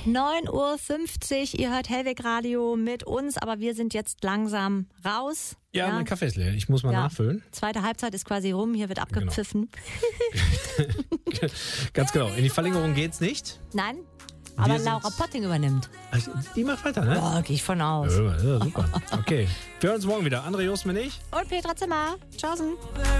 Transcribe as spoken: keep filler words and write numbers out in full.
neun Uhr fünfzig, ihr hört Hellweg Radio mit uns, aber wir sind jetzt langsam raus. Ja, ja. Mein Kaffee ist leer, ich muss mal ja. nachfüllen. Zweite Halbzeit ist quasi rum, hier wird abgepfiffen. Genau. Ganz genau, in die Verlängerung geht's nicht. Nein, aber Laura Potting übernimmt. Also, die macht weiter, ne? Ja, gehe ich von aus. Ja, ja, super. Okay, wir hören uns morgen wieder. André Jostmann, ich. Und Petra Zimmer. Tschaußen.